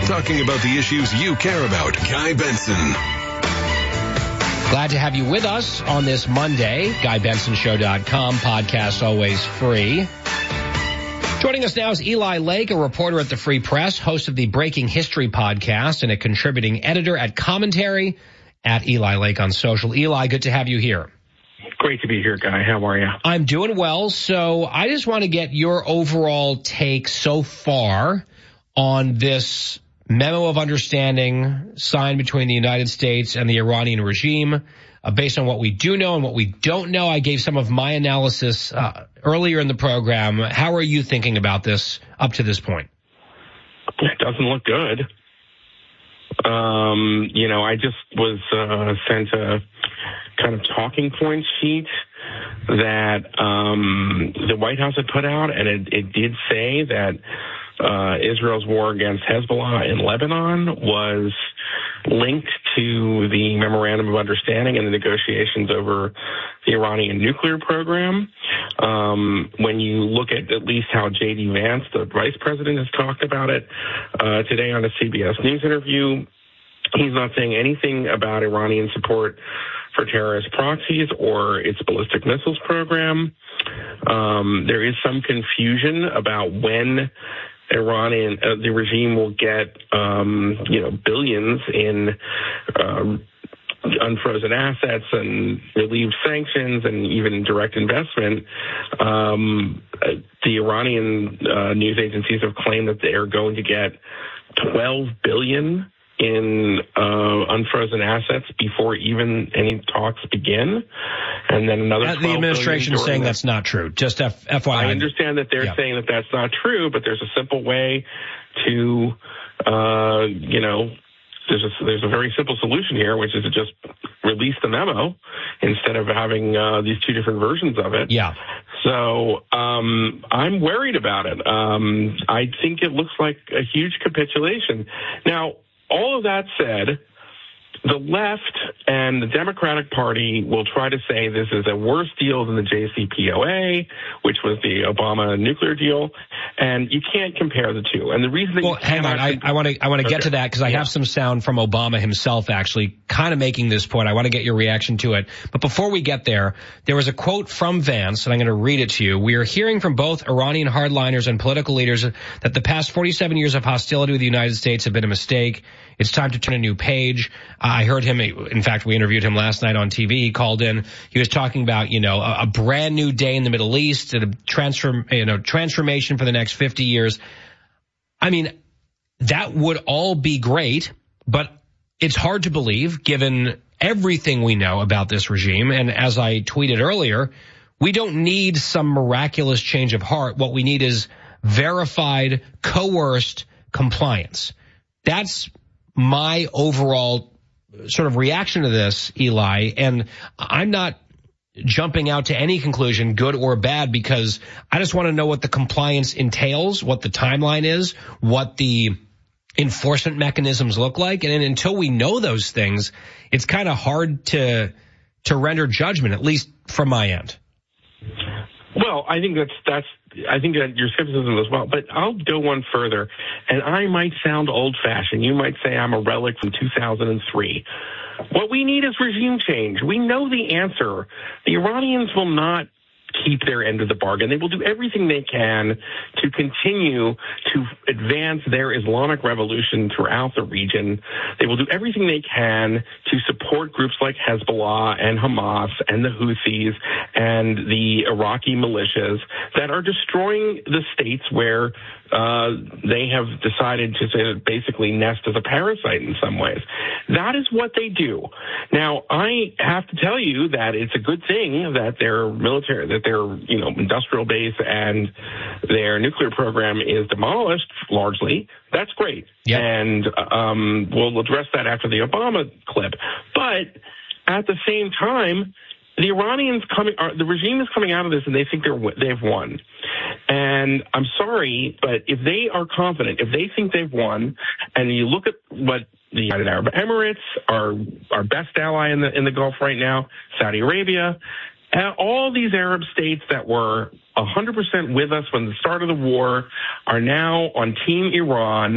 talking about the issues you care about. Guy Benson. Glad to have you with us on this Monday. GuyBensonShow.com. Podcast always free. Joining us now is Eli Lake, a reporter at the Free Press, host of the Breaking History podcast, and a contributing editor at Commentary at Eli Lake on social. Eli, good to have you here. Great to be here, Guy. How are you? I'm doing well. So I just want to get your overall take so far on this memo of understanding signed between the United States and the Iranian regime. Based on what we do know and what we don't know, I gave some of my analysis earlier in the program. How are you thinking about this up to this point? It doesn't look good. I just was sent a kind of talking point sheet that the White House had put out, and it did say that Israel's war against Hezbollah in Lebanon was linked to the Memorandum of Understanding and the negotiations over the Iranian nuclear program. When you look at least how J.D. Vance, the vice president, has talked about it today on a CBS News interview, he's not saying anything about Iranian support for terrorist proxies or its ballistic missiles program. There is some confusion about when the regime will get, billions in unfrozen assets and relieved sanctions and even direct investment. The Iranian news agencies have claimed that they are going to get $12 billion in unfrozen assets before even any talks begin, and then another. The administration is saying that's not true. Just FYI. I understand that they're saying that that's not true, but there's a simple way to, there's a very simple solution here, which is to just release the memo instead of having these two different versions of it. Yeah. So I'm worried about it. I think it looks like a huge capitulation. Now, all of that said, the left and the Democratic Party will try to say this is a worse deal than the JCPOA, which was the Obama nuclear deal, and you can't compare the two. And the reason that hang on, I want to get to that because I have some sound from Obama himself actually kind of making this point. I want to get your reaction to it. But before we get there was a quote from Vance, and I'm going to read it to you. We are hearing from both Iranian hardliners and political leaders that the past 47 years of hostility with the United States have been a mistake. It's time to turn a new page. I heard him. In fact, we interviewed him last night on TV. He called in. He was talking about, a brand new day in the Middle East, a transformation for the next 50 years. I mean, that would all be great, but it's hard to believe given everything we know about this regime. And as I tweeted earlier, we don't need some miraculous change of heart. What we need is verified, coerced compliance. That's my overall sort of reaction to this, Eli, and I'm not jumping out to any conclusion, good or bad, because I just want to know what the compliance entails, what the timeline is, what the enforcement mechanisms look like. And until we know those things, it's kind of hard to render judgment, at least from my end. Well, I think I think that your skepticism as well, but I'll go one further, and I might sound old-fashioned. You might say I'm a relic from 2003. What we need is regime change. We know the answer. The Iranians will not keep their end of the bargain. They will do everything they can to continue to advance their Islamic revolution throughout the region. They will do everything they can to support groups like Hezbollah and Hamas and the Houthis and the Iraqi militias that are destroying the states where they have decided to say that basically nest as a parasite in some ways. That is what they do. Now, I have to tell you that it's a good thing that their military, that their industrial base and their nuclear program is demolished largely. That's great. Yep. And we'll address that after the Obama clip. But at the same time, the regime is coming out of this and they think they've won. And I'm sorry, but if they are confident, if they think they've won, and you look at what the United Arab Emirates, our best ally in the Gulf right now, Saudi Arabia, all these Arab states that were 100% with us when the start of the war are now on Team Iran.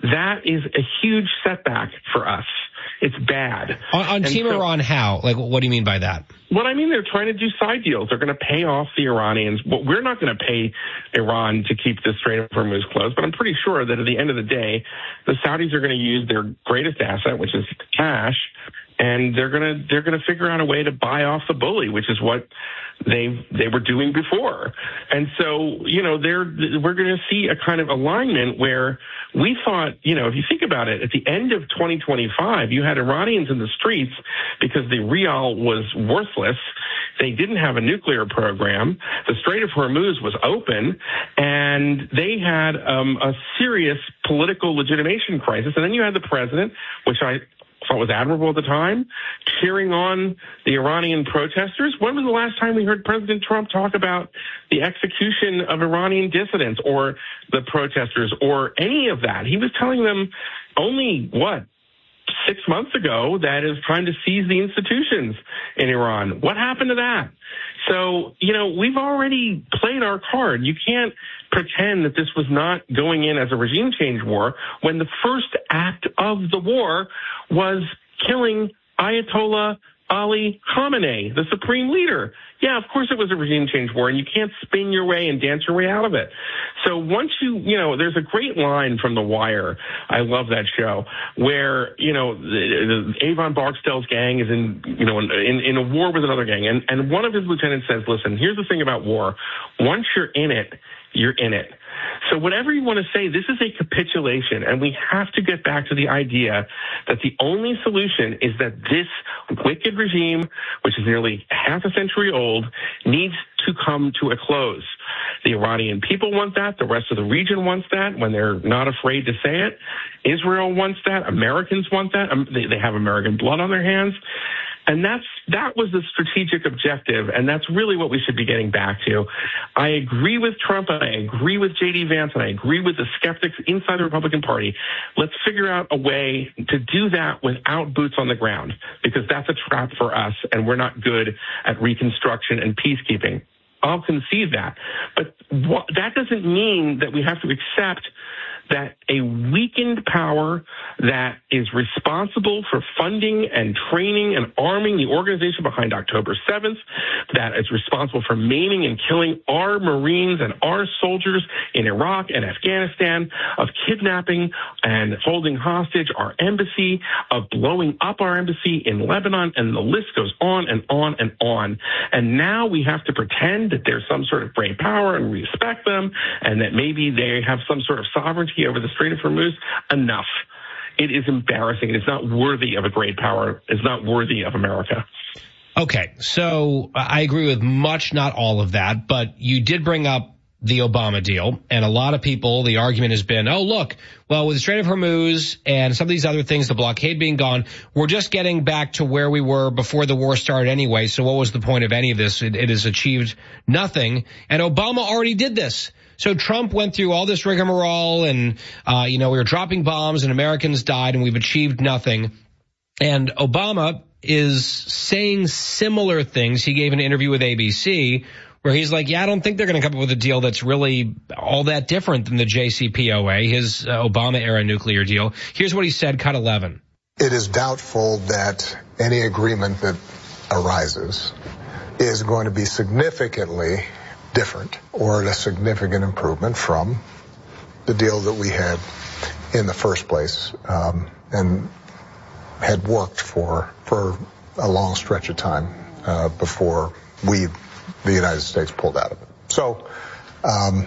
that is a huge setback for us. It's bad. On Team Iran, how? Like, what do you mean by that? What I mean, they're trying to do side deals. They're going to pay off the Iranians. Well, we're not going to pay Iran to keep the Strait of Hormuz closed, but I'm pretty sure that at the end of the day, the Saudis are going to use their greatest asset, which is cash, and they're going to figure out a way to buy off the bully, which is what they were doing before. And so, we're going to see a kind of alignment where we thought, if you think about it, at the end of 2025, you had Iranians in the streets because the rial was worthless. They didn't have a nuclear program. The Strait of Hormuz was open, and they had a serious political legitimation crisis. And then you had the president, which I thought was admirable at the time, cheering on the Iranian protesters. When was the last time we heard President Trump talk about the execution of Iranian dissidents or the protesters or any of that? He was telling them only, 6 months ago that it's time to seize the institutions in Iran. What happened to that? So, we've already played our card. You can't pretend that this was not going in as a regime change war when the first act of the war was killing Ayatollah Ali Khamenei, the supreme leader. Yeah, of course it was a regime change war, and you can't spin your way and dance your way out of it. So once there's a great line from The Wire. I love that show where, the Avon Barksdale's gang is in a war with another gang. And one of his lieutenants says, listen, here's the thing about war. Once you're in it, you're in it. So whatever you want to say, this is a capitulation, and we have to get back to the idea that the only solution is that this wicked regime, which is nearly half a century old, needs to come to a close. The Iranian people want that. The rest of the region wants that when they're not afraid to say it. Israel wants that. Americans want that. They have American blood on their hands. And that was the strategic objective, and that's really what we should be getting back to. I agree with Trump, and I agree with J.D. Vance, and I agree with the skeptics inside the Republican Party. Let's figure out a way to do that without boots on the ground, because that's a trap for us, and we're not good at reconstruction and peacekeeping. I'll concede that. But that doesn't mean that we have to accept that a weakened power that is responsible for funding and training and arming the organization behind October 7th, that is responsible for maiming and killing our Marines and our soldiers in Iraq and Afghanistan, of kidnapping and holding hostage our embassy, of blowing up our embassy in Lebanon, and the list goes on and on and on. And now we have to pretend that there's some sort of great power and respect them, and that maybe they have some sort of sovereignty over the Strait of Hormuz. Enough. It is embarrassing. It is not worthy of a great power. It's not worthy of America. Okay, so I agree with much, not all of that, but you did bring up the Obama deal, and a lot of people, the argument has been, oh, look, well, with the Strait of Hormuz and some of these other things, the blockade being gone, we're just getting back to where we were before the war started anyway, so what was the point of any of this? It has achieved nothing, and Obama already did this. So Trump went through all this rigmarole, and, we were dropping bombs and Americans died and we've achieved nothing. And Obama is saying similar things. He gave an interview with ABC where he's like, I don't think they're going to come up with a deal that's really all that different than the JCPOA, his Obama-era nuclear deal. Here's what he said, cut 11. It is doubtful that any agreement that arises is going to be significantly different or a significant improvement from the deal that we had in the first place, and had worked for a long stretch of time before the United States pulled out of it. So I'm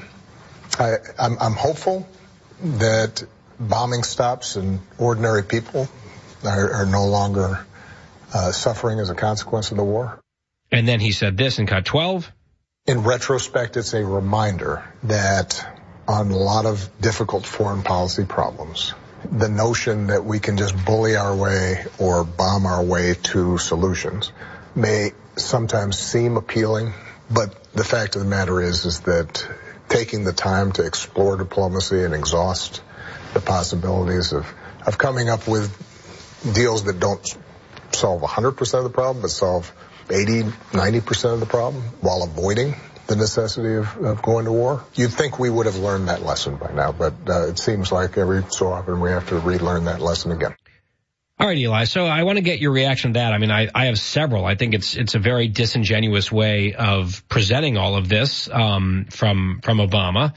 hopeful that bombing stops and ordinary people are no longer suffering as a consequence of the war. And then he said this in cut 12. In retrospect, it's a reminder that on a lot of difficult foreign policy problems, the notion that we can just bully our way or bomb our way to solutions may sometimes seem appealing, but the fact of the matter is that taking the time to explore diplomacy and exhaust the possibilities of coming up with deals that don't solve 100% of the problem, but solve 80, 90% of the problem while avoiding the necessity of going to war. You'd think we would have learned that lesson by now, but it seems like every so often we have to relearn that lesson again. All right, Eli. So I want to get your reaction to that. I mean, I have several. I think it's a very disingenuous way of presenting all of this from Obama.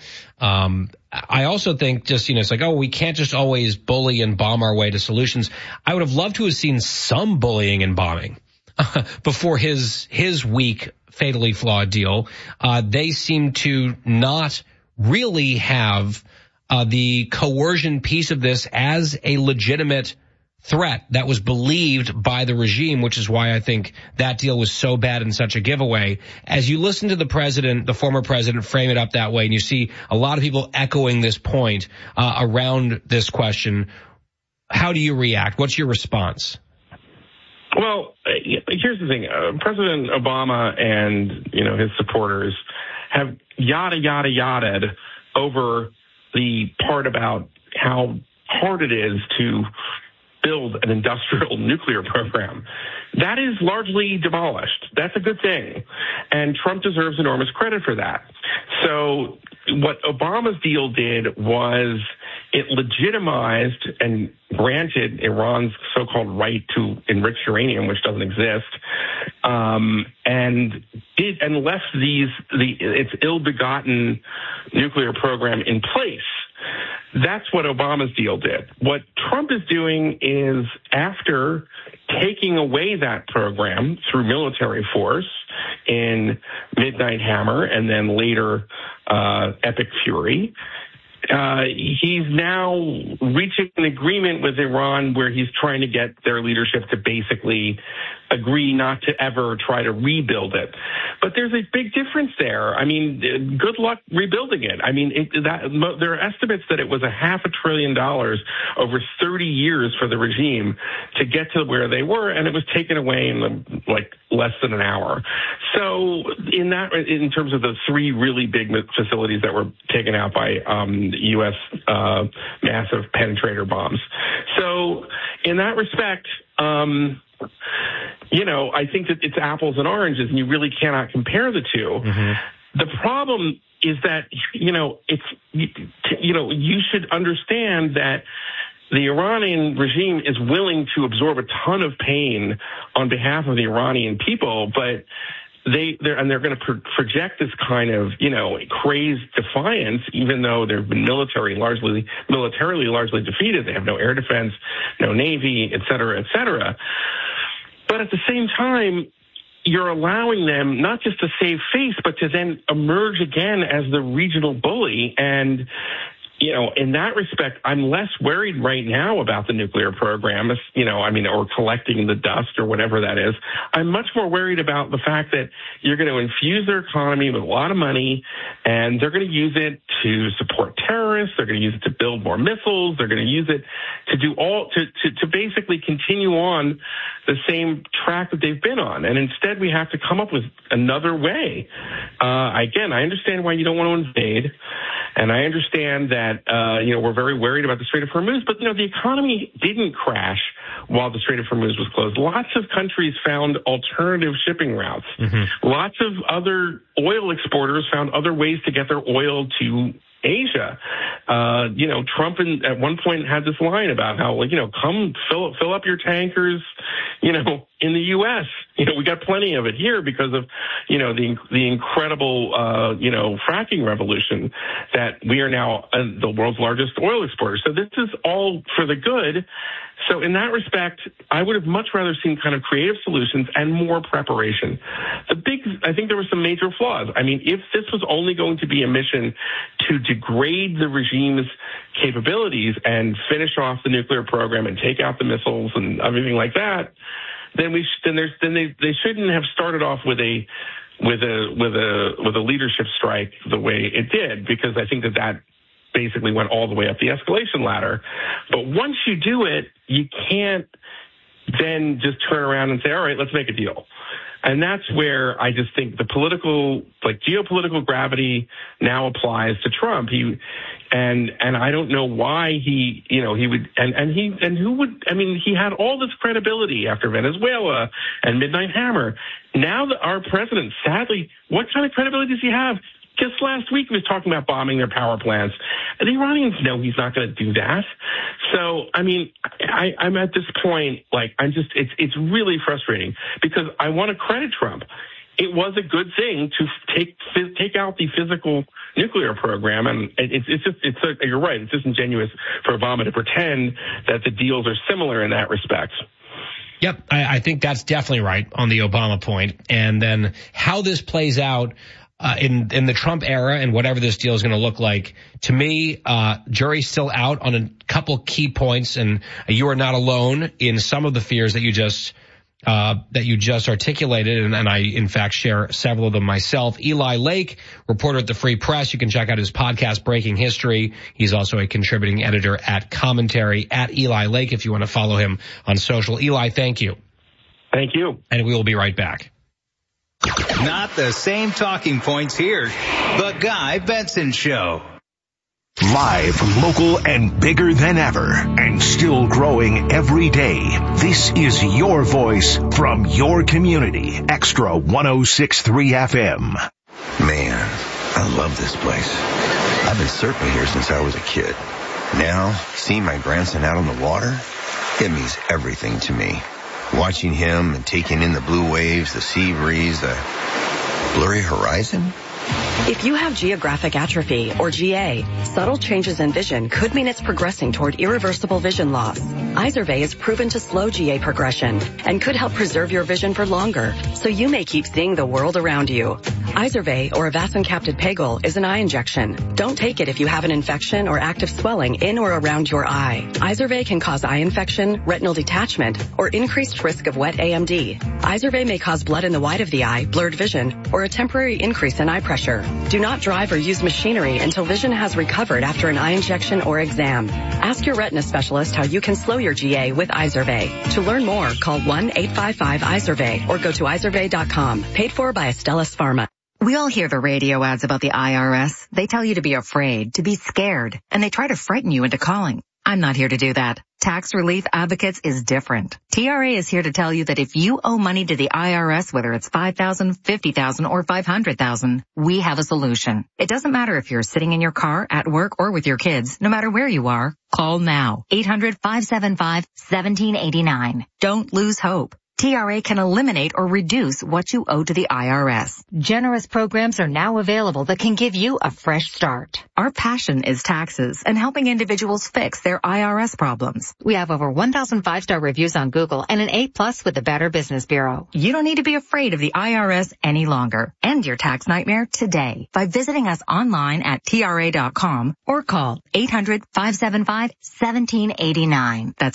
I also think just, it's like, oh, we can't just always bully and bomb our way to solutions. I would have loved to have seen some bullying and bombing before his weak, fatally flawed deal. They seem to not really have the coercion piece of this as a legitimate threat that was believed by the regime, which is why I think that deal was so bad and such a giveaway. As you listen to the former president, frame it up that way, and you see a lot of people echoing this point around this question, how do you react? What's your response? Well, here's the thing. President Obama and, his supporters have yada over the part about how hard it is to build an industrial nuclear program. That is largely demolished. That's a good thing. And Trump deserves enormous credit for that. So what Obama's deal did was it legitimized and granted Iran's so-called right to enrich uranium, which doesn't exist, and left its ill-begotten nuclear program in place. That's what Obama's deal did. What Trump is doing is, after taking away that program through military force in Midnight Hammer and then later Epic Fury, he's now reaching an agreement with Iran where he's trying to get their leadership to basically agree not to ever try to rebuild it. But there's a big difference there. I mean, good luck rebuilding it. I mean, there are estimates that it was $500 billion over 30 years for the regime to get to where they were, and it was taken away in less than an hour. So in terms of the three really big facilities that were taken out by U.S. Massive penetrator bombs. So in that respect, I think that it's apples and oranges, and you really cannot compare the two. Mm-hmm. The problem is that, you should understand that the Iranian regime is willing to absorb a ton of pain on behalf of the Iranian people, but they're going to project this kind of, crazed defiance, even though they've been militarily largely defeated. They have no air defense, no navy, et cetera, et cetera. But at the same time, you're allowing them not just to save face, but to then emerge again as the regional bully. And, in that respect, I'm less worried right now about the nuclear program, or collecting the dust or whatever that is. I'm much more worried about the fact that you're going to infuse their economy with a lot of money, and they're going to use it to support terrorists. They're going to use it to build more missiles. They're going to use it to do to basically continue on the same track that they've been on. And instead, we have to come up with another way. Again, I understand why you don't want to invade, and I understand that we're very worried about the Strait of Hormuz, but the economy didn't crash while the Strait of Hormuz was closed. Lots of countries found alternative shipping routes. Mm-hmm. Lots of other oil exporters found other ways to get their oil to Asia. Trump at one point had this line about how, come fill up your tankers, in the U.S. We got plenty of it here because of, the incredible, fracking revolution that we are now the world's largest oil exporter. So this is all for the good. So in that respect, I would have much rather seen kind of creative solutions and more preparation. I think there were some major flaws. I mean, if this was only going to be a mission to degrade the regime's capabilities and finish off the nuclear program and take out the missiles and everything like that, then they shouldn't have started off with a leadership strike the way it did, because I think that basically went all the way up the escalation ladder. But once you do it, you can't then just turn around and say, all right, let's make a deal. And that's where I just think the geopolitical gravity now applies to Trump. And I don't know why he would, he had all this credibility after Venezuela and Midnight Hammer. Now that our president, sadly, what kind of credibility does he have? Just last week he was talking about bombing their power plants. The Iranians know he's not going to do that. So, I'm at this point, it's really frustrating because I want to credit Trump. It was a good thing to take out the physical nuclear program, and you're right. It's disingenuous for Obama to pretend that the deals are similar in that respect. Yep, I think that's definitely right on the Obama point. And then how this plays out in the Trump era and whatever this deal is going to look like, to me, jury's still out on a couple key points, and you are not alone in some of the fears that you just articulated, and I, in fact, share several of them myself. Eli Lake, reporter at the Free Press. You can check out his podcast, Breaking History. He's also a contributing editor at Commentary, at Eli Lake, if you want to follow him on social. Eli, thank you. Thank you. And we will be right back. Not the same talking points here. The Guy Benson Show. Live, local, and bigger than ever, and still growing every day. This is your voice from your community. Extra 106.3 FM. Man, I love this place. I've been surfing here since I was a kid. Now, seeing my grandson out on the water, it means everything to me. Watching him and taking in the blue waves, the sea breeze, the blurry horizon. If you have geographic atrophy, or GA, subtle changes in vision could mean it's progressing toward irreversible vision loss. Izervay is proven to slow GA progression and could help preserve your vision for longer, so you may keep seeing the world around you. Izervay, or avacincaptad pegol, is an eye injection. Don't take it if you have an infection or active swelling in or around your eye. Izervay can cause eye infection, retinal detachment, or increased risk of wet AMD. Izervay may cause blood in the white of the eye, blurred vision, or a temporary increase in eye pressure. Do not drive or use machinery until vision has recovered after an eye injection or exam. Ask your retina specialist how you can slow your GA with Izervay. To learn more, call 1-855-IZERVAY or go to izervay.com. Paid for by Astellas Pharma. We all hear the radio ads about the IRS. They tell you to be afraid, to be scared, and they try to frighten you into calling. I'm not here to do that. Tax Relief Advocates is different. TRA is here to tell you that if you owe money to the IRS, whether it's $5,000, $50,000, or $500,000, we have a solution. It doesn't matter if you're sitting in your car, at work, or with your kids. No matter where you are, call now. 800-575-1789. Don't lose hope. TRA can eliminate or reduce what you owe to the IRS. Generous programs are now available that can give you a fresh start. Our passion is taxes and helping individuals fix their IRS problems. We have over 1,000 5-star reviews on Google and an A+ with the Better Business Bureau. You don't need to be afraid of the IRS any longer. End your tax nightmare today by visiting us online at TRA.com or call 800-575-1789. That's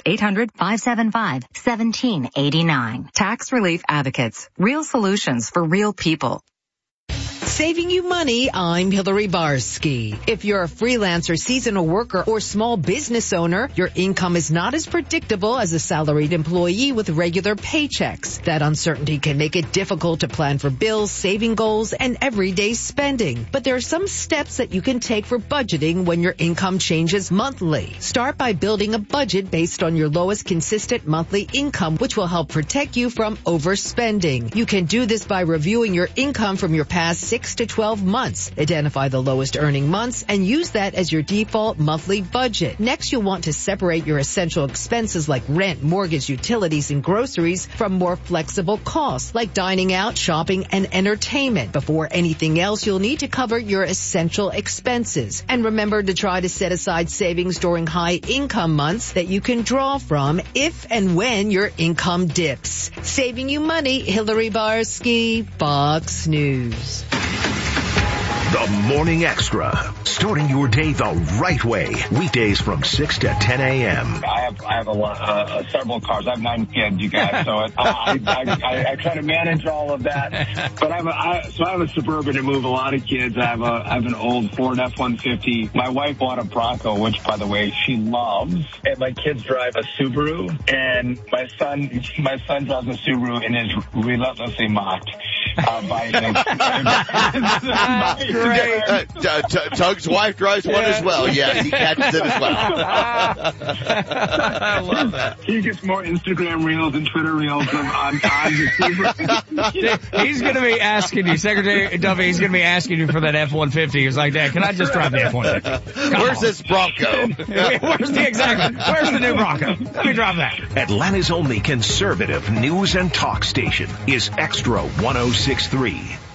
800-575-1789. Tax Relief Advocates. Real solutions for real people. Saving you money, I'm Hillary Barsky. If you're a freelancer, seasonal worker, or small business owner, your income is not as predictable as a salaried employee with regular paychecks. That uncertainty can make it difficult to plan for bills, saving goals, and everyday spending. But there are some steps that you can take for budgeting when your income changes monthly. Start by building a budget based on your lowest consistent monthly income, which will help protect you from overspending. You can do this by reviewing your income from your past 6 to 12 months. Identify the lowest earning months and use that as your default monthly budget. Next, you'll want to separate your essential expenses like rent, mortgage, utilities, and groceries from more flexible costs like dining out, shopping, and entertainment. Before anything else, you'll need to cover your essential expenses. And remember to try to set aside savings during high income months that you can draw from if and when your income dips. Saving you money, Hillary Barsky, Fox News. The Morning Extra, starting your day the right way. Weekdays from 6 to 10 a.m. I have several cars. I have 9 kids, you guys, so I try to manage all of that. But I have a Suburban to move a lot of kids. I have an old Ford F-150. My wife bought a Bronco, which, by the way, she loves. And my kids drive a Subaru, and my son drives a Subaru and is relentlessly mocked. biting. Great. Tug's wife drives one as well. Yeah, he catches it as well. I love that. He gets more Instagram reels and Twitter reels than on the He's going to be asking you, Secretary Duffy, he's going to be asking you for that F-150. He's like, Dad, can I just drive the F-150? Where's this Bronco? Where's the new Bronco? Let me drive that. Atlanta's only conservative news and talk station is Extra 106.3.